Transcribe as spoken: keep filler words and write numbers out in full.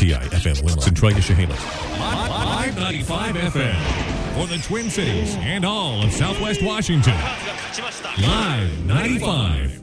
T I F M Winland, Centralia, Chehalis. Live ninety-five F M for the Twin Cities and all of Southwest Washington. Live ninety-five.